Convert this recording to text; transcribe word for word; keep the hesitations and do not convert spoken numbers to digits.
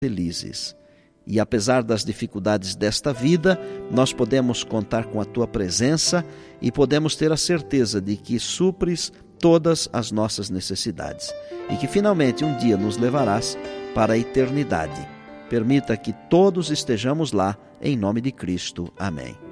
felizes. E apesar das dificuldades desta vida, nós podemos contar com a Tua presença e podemos ter a certeza de que supres todas as nossas necessidades e que finalmente um dia nos levarás para a eternidade. Permita que todos estejamos lá, em nome de Cristo. Amém.